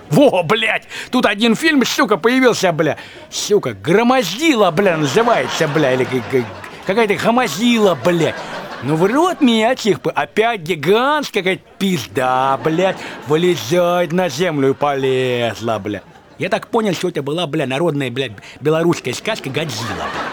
Во, блядь, тут один фильм, сука, появился, бля. Сука, «Громоздила», бля, называется, бля, или какая-то «Громоздила», бля. Ну в рот меня тихо, опять гигантская какая-то пизда, блядь, вылезает на землю и полезла, бля. Я так понял, что это была, бля, народная, блядь, белорусская сказка «Годзилла», бля.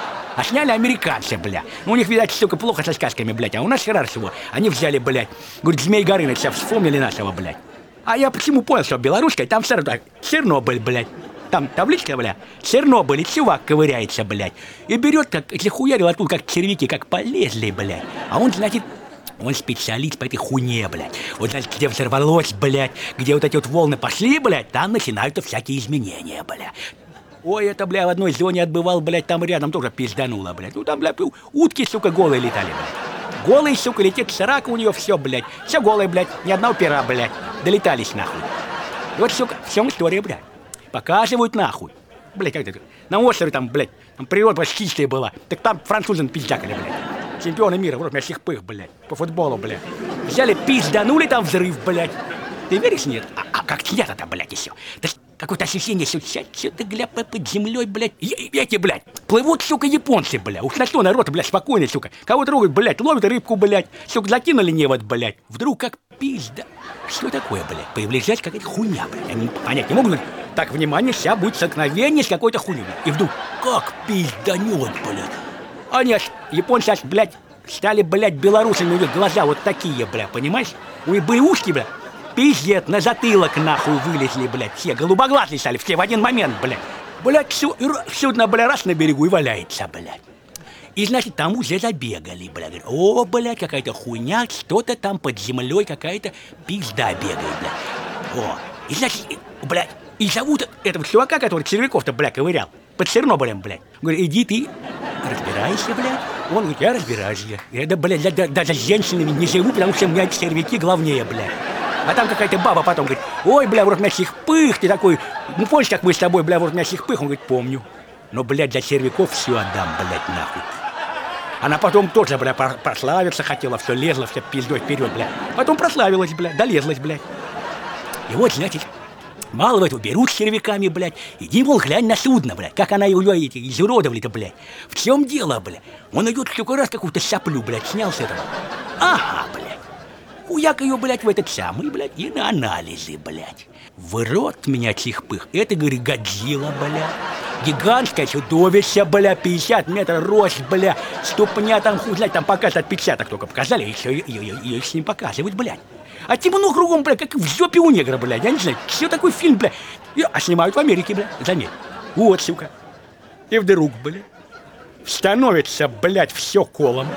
А сняли американцы, бля. Ну, у них, видать, сука, плохо со сказками, блядь. А у нас хорошо. Они взяли, блядь, говорит, Змей Горыныча, вспомнили нашего, блядь. А я почему понял, что белорусская, там все равно Чернобыль, блядь. Там табличка, бля, Чернобыль, и чувак ковыряется, блядь. И берет, как, захуярил оттуда, как червяки, как полезли, блядь. А он, значит, он специалист по этой хуйне, блядь. Вот, значит, где взорвалось, блядь, где вот эти вот волны пошли, блядь, там начинаются всякие изменения, блядь. Ой, это, бля, в одной зоне отбывал, блядь, там рядом тоже пиздануло, блядь. Ну, там, бля, утки, сука, голые летали, блядь. Голые, сука, летит срака у нее, все, блядь. Все голые, блядь, ни одного пера, блядь. Долетались, нахуй. И вот, сука, в чем история, блядь. Показывают, нахуй. Блядь, как это? На острове там, блядь, там природа чистая была. Так там французы пиздякали, блядь. Чемпионы мира, вот у меня всех пых, блядь, по футболу, блядь. Взяли, пизданули, там взрыв, блядь. Ты веришь, нет? А как снято-то, блядь, еще? Какое-то ощущение, что-то, бля, под землей, блядь. Эти, блядь, плывут, сука, японцы, блядь. Уж на что народ, блядь, спокойный, сука. Кого трогают, блядь, ловят рыбку, блядь. Сука, закинули невод, блядь. Вдруг как пизда. Что такое, блядь? Появляется какая-то хуйня, блядь. Они понять не могут. Так, внимание, сейчас будет столкновение с какой-то хуйней. И вдруг как пизданет, блядь. Они аж, японцы аж, блядь, стали, блядь, белорусами, у них глаза вот такие, блядь, понимаешь? У них были ушки, блядь. Пиздец, на затылок нахуй вылезли, блядь, все голубоглазые стали, все в один момент, блядь. Блядь, судно, блядь, раз на берегу и валяется, блядь. И, значит, там уже забегали, блядь. Говорят, о, блядь, какая-то хуйня, что-то там под землей, какая-то пизда бегает, блядь. О, и, значит, блядь, и зовут этого чувака, который червяков-то, блядь, ковырял, под Чернобылем, блядь. Говорит, иди ты, разбирайся, блядь. Он говорит, я разбираюсь, блядь. Я, блядь, даже с женщинами не живу, потому что у меня червяки главнее, блядь. А там какая-то баба потом говорит, ой, бля, вот у меня сих-пых, ты такой, ну помнишь, как мы с тобой, бля, вот у меня сих-пых? Он говорит, помню. Но, блядь, за червяков все отдам, блядь, нахуй. Она потом тоже, бля, прославиться хотела, все лезла, все пиздой вперед, бля. Потом прославилась, бля, долезлась, блядь. И вот, значит, мало этого, берут с червяками, блядь, иди, мол, глянь на судно, блядь, как она ее изуродовали-то, блядь. В чем дело, блядь? Он идет столько раз какую-то соплю, блядь, снял с этого. Ага, блядь. Хуяк ее, блядь, в этот самый, блядь, и на анализы, блядь. В рот меня чих-пых. Это, говорит, Годзилла, блядь. Гигантское чудовище, блядь, 50 метров рост, блядь. Ступня там, хуй знает, там показывают отпечаток только показали, и еще ее с ним показывают, блядь. А темно кругом, блядь, как в жопе у негра, блядь. Я не знаю, что такой фильм, блядь. А снимают в Америке, блядь, заметь. Вот, сука. И вдруг, блядь, становится, блядь, все колом.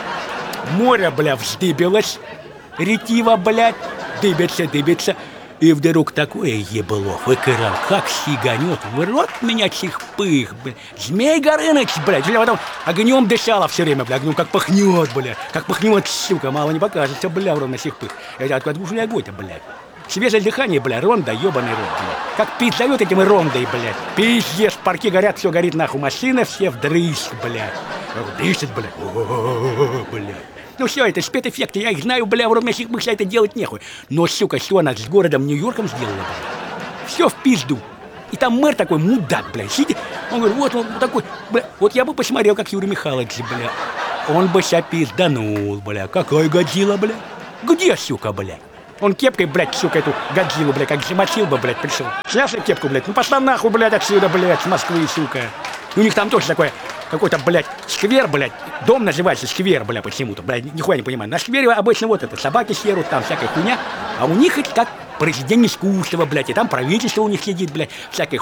Море, блядь, вздыбилось. Ретива, блядь, дыбится. И вдруг такое ебло выкрал, как сиганет. В рот меня чих-пых, блядь. Змей Горыныч, блядь. Или потом огнем дышала все время, блядь. Ну, как пахнет, блядь. Как пахнет, сука, мало не покажется, блядь, ровно чих-пых. Это откуда уже огонь-то, блядь. Свежее дыхание, блядь, ронда, ебаный рот, блядь. Как пить зовет этим рондой, блядь. Пиздец, парки горят, все горит нахуй. Машины все вдрысь, блядь. Дышит, блядь. О-о-о-о, блядь. Ну все, это спецэффекты, я их знаю, бля, вроде мне это делать нехуй. Но, сука, что она с городом Нью-Йорком сделала, бля? Все в пизду. И там мэр такой мудак, бля, сидит. Он говорит, вот он такой, бля, вот я бы посмотрел, как Юрий Михайлович, бля. Он бы себя пизданул, бля. Какой Годзилла, бля? Где, сука, бля? Он кепкой, блядь, сука, эту Годзиллу, бля, как замочил бы, блядь, пришел. Снял себе кепку, блядь, ну пошла нахуй, блядь, отсюда, блядь, с Москвы, сука. У них там тоже такое, какой-то, блядь, сквер, блядь. Дом называется сквер, блядь, почему-то, блядь, нихуя не понимаю. На сквере обычно вот это, собаки серут, там всякая хуйня. А у них это как произведение искусства, блядь, и там правительство у них сидит, блядь, всякая